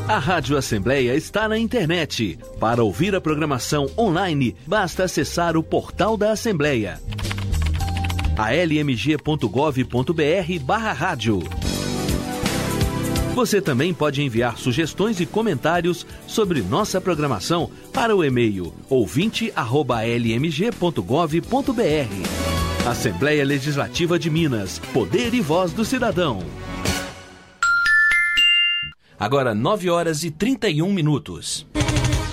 A Rádio Assembleia está na internet. Para ouvir a programação online, basta acessar o portal da Assembleia. almg.gov.br/rádio. Você também pode enviar sugestões e comentários sobre nossa programação para o e-mail ouvinte@lmg.gov.br. Assembleia Legislativa de Minas. Poder e voz do cidadão. Agora 9h31.